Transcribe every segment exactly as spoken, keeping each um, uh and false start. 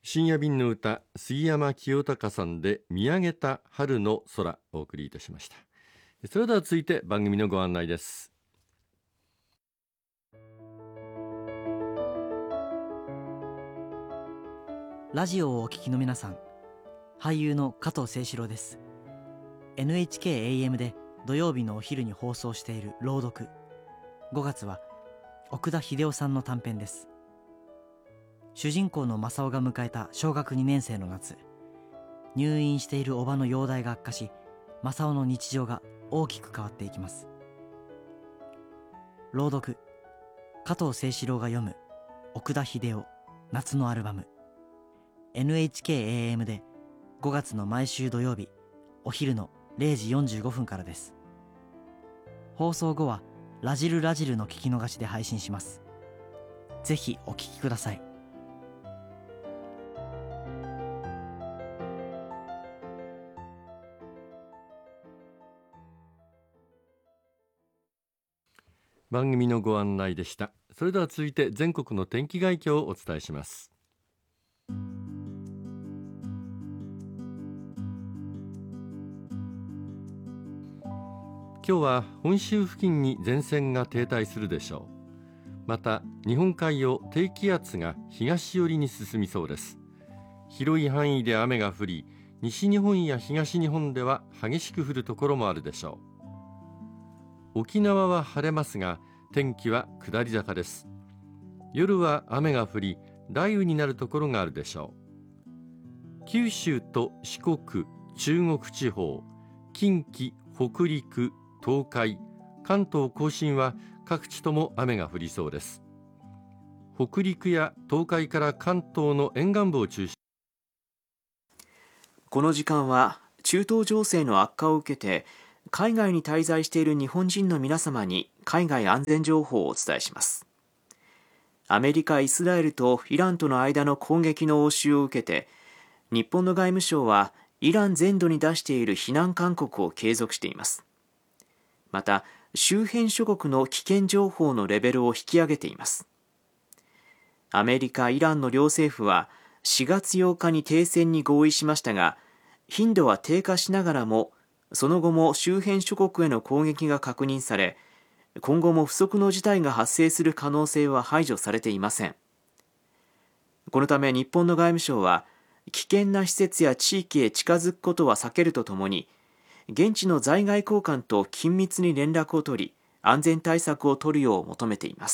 深夜便の歌、杉山清隆さんで見上げた春の空をお送りいたしました。それでは続いて番組のご案内です。 ラジオをお聞きの皆さん、俳優の加藤清史郎です。 エヌエイチケーエーエム で土曜日のお昼に放送している朗読。ごがつは奥田秀夫さんの短編です。主人公の正雄が迎えた小学にねん生の夏、入院している叔母の容体が悪化し、正雄の日常が大きく変わっていきます。朗読、加藤清史郎が読む奥田秀夫夏のアルバム。 エヌエイチケーエーエム でごがつの毎週土曜日お昼のれいじよんじゅうごふんからです。放送後はラジルラジルの聞き逃しで配信します。ぜひお聞きください。 番組のご案内でした。それでは続いて全国の天気概況をお伝えします。今日は本州付近に前線が停滞するでしょう。また日本海を低気圧が東寄りに進みそうです。広い範囲で雨が降り、西日本や東日本では激しく降るところもあるでしょう。沖縄は晴れますが天気は下り坂です。夜は雨が降り雷雨になるところがあるでしょう。九州と四国、中国地方、近畿、北陸、東海、関東甲信は各地とも雨が降りそうです。北陸や東海から関東の沿岸部を中心。 この時間は中東情勢の悪化を受けて海外に滞在している日本人の皆様に海外安全情報をお伝えします。アメリカ、イスラエルとイランとの間の攻撃の応酬を受けて、日本の外務省はイラン全土に出している非難勧告を継続しています。また、周辺諸国の危険情報のレベルを引き上げています。アメリカ、イランの両政府はしがつようかに停戦に合意しましたが、頻度は低下しながらもその後も周辺諸国への攻撃が確認され、今後も不測の事態が発生する可能性は排除されていません。このため日本の外務省は、危険な施設や地域へ近づくことは避けるとともに、現地の在外公館と緊密に連絡を取り、安全対策を取るよう求めています。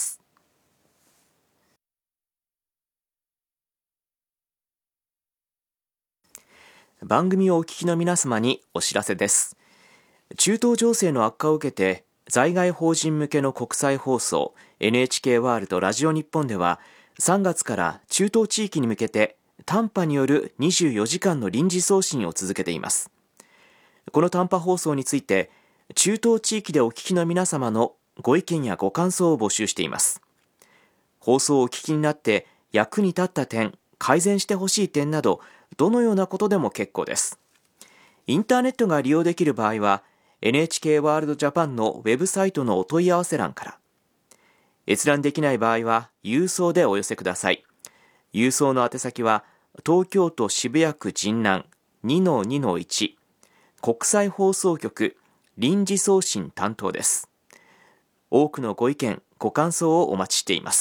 番組をお聞きの皆様にお知らせです。中東情勢の悪化を受けて、在外邦人向けの国際放送 エヌエイチケー ワールドラジオ日本では、さんがつから中東地域に向けて短波によるにじゅうよじかんの臨時送信を続けています。この短波放送について、中東地域でお聞きの皆様のご意見やご感想を募集しています。放送をお聞きになって役に立った点、改善してほしい点など、どのようなことでも結構です。インターネットが利用できる場合は、エヌエイチケー ワールドジャパンのウェブサイトのお問い合わせ欄から。閲覧できない場合は、郵送でお寄せください。郵送の宛先は、東京都渋谷区神南 にのにのいち、国際放送局臨時送信担当です。多くのご意見、ご感想をお待ちしています。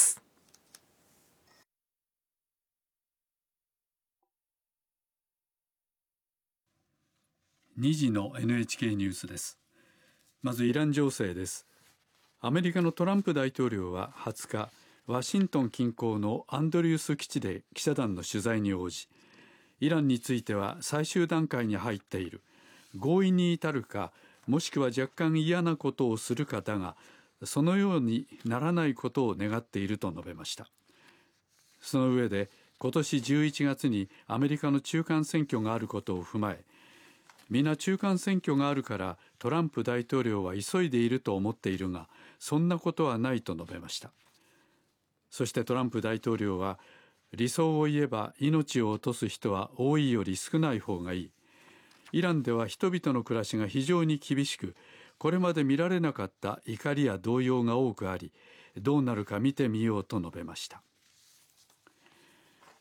にじの エヌエイチケー ニュースです。まずイラン情勢です。アメリカのトランプ大統領ははつか、ワシントン近郊のアンドリュース基地で記者団の取材に応じ、イランについては最終段階に入っている、合意に至るかもしくは若干嫌なことをするかだが、そのようにならないことを願っていると述べました。その上で、今年じゅういちがつにアメリカの中間選挙があることを踏まえ、皆中間選挙があるからトランプ大統領は急いでいると思っているが、そんなことはないと述べました。そしてトランプ大統領は、理想を言えば命を落とす人は多いより少ない方がいい。イランでは人々の暮らしが非常に厳しく、これまで見られなかった怒りや動揺が多くあり、どうなるか見てみようと述べました。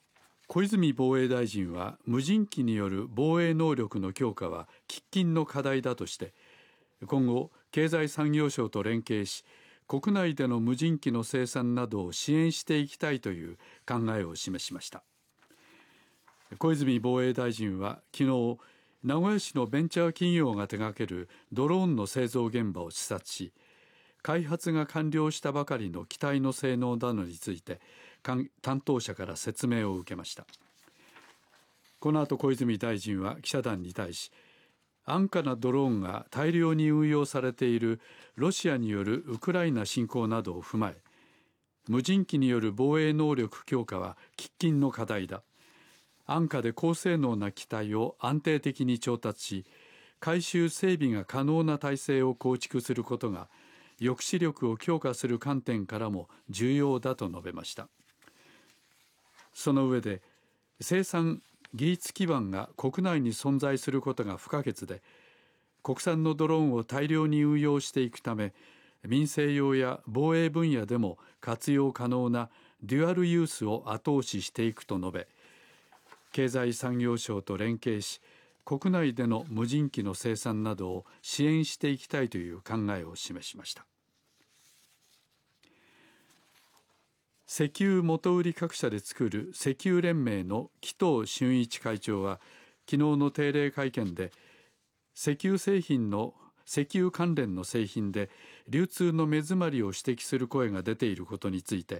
小泉防衛大臣は無人機による防衛能力の強化は喫緊の課題だとして今後経済産業省と連携し国内での無人機の生産などを支援していきたいという考えを示しました。小泉防衛大臣は昨日名古屋市のベンチャー企業が手掛けるドローンの製造現場を視察し開発が完了したばかりの機体の性能などについて担当者から説明を受けました。この後小泉大臣は記者団に対し安価なドローンが大量に運用されているロシアによるウクライナ侵攻などを踏まえ無人機による防衛能力強化は喫緊の課題だ。安価で高性能な機体を安定的に調達し回収整備が可能な体制を構築することが抑止力を強化する観点からも重要だと述べました。その上で生産技術基盤が国内に存在することが不可欠で国産のドローンを大量に運用していくため民生用や防衛分野でも活用可能なデュアルユースを後押ししていくと述べ経済産業省と連携し国内での無人機の生産などを支援していきたいという考えを示しました。石油元売り各社で作る石油連盟の紀藤俊一会長は昨日の定例会見で石油製品の石油関連の製品で流通の目詰まりを指摘する声が出ていることについて